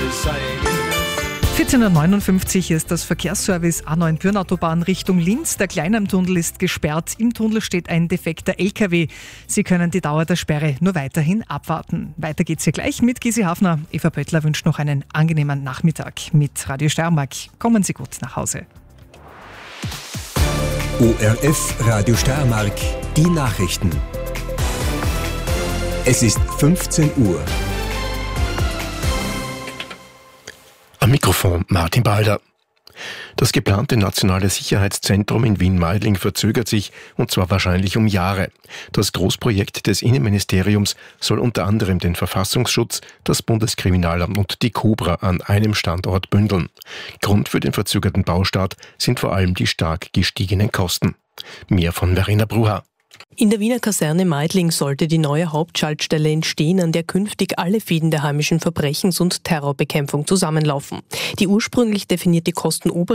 14:59 Uhr ist das Verkehrsservice A9 Bürnautobahn Richtung Linz. Der Kleinheimtunnel ist gesperrt. Im Tunnel steht ein defekter LKW. Sie können die Dauer der Sperre nur weiterhin abwarten. Weiter geht's hier gleich mit Gysi Hafner. Eva Böttler wünscht noch einen angenehmen Nachmittag mit Radio Steiermark. Kommen Sie gut nach Hause. ORF Radio Steiermark, die Nachrichten. Es ist 15 Uhr. Am Mikrofon Martin Balder. Das geplante Nationale Sicherheitszentrum in Wien-Meidling verzögert sich, und zwar wahrscheinlich um Jahre. Das Großprojekt des Innenministeriums soll unter anderem den Verfassungsschutz, das Bundeskriminalamt und die Cobra an einem Standort bündeln. Grund für den verzögerten Baustart sind vor allem die stark gestiegenen Kosten. Mehr von Verena Bruha. In der Wiener Kaserne Meidling sollte die neue Hauptschaltstelle entstehen, an der künftig alle Fäden der heimischen Verbrechens- und Terrorbekämpfung zusammenlaufen. Die ursprünglich definierte